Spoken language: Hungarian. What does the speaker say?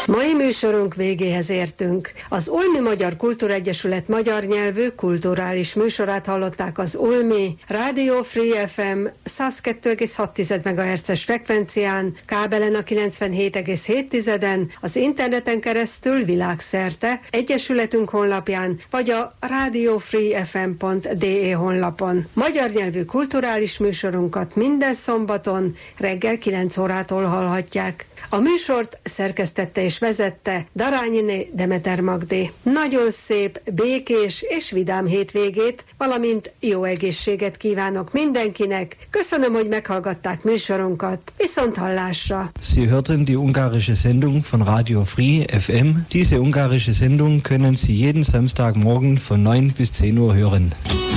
Mai műsorunk végéhez értünk. Az Ulmi Magyar Kultúregyesület magyar nyelvű kulturális műsorát hallották az Ulmi Radio Free FM 102,6 MHz-es frekvencián, kábelen a 97,7-en, az interneten keresztül világszerte, egyesületünk honlapján, vagy a radiofreefm.de honlapon. Magyar nyelvű kulturális műsorunkat minden szombaton reggel 9 órától hallhatják. A műsort szerkesztette és vezette Darányiné Demeter Magdé. Nagyon szép, békés és vidám hétvégét, valamint jó egészséget kívánok mindenkinek. Köszönöm, hogy meghallgatták műsorunkat. Viszonthallásra! Sie hörten die ungarische Sendung von Radio Free FM. Diese ungarische Sendung können Sie jeden Samstagmorgen von 9 bis 10 Uhr hören.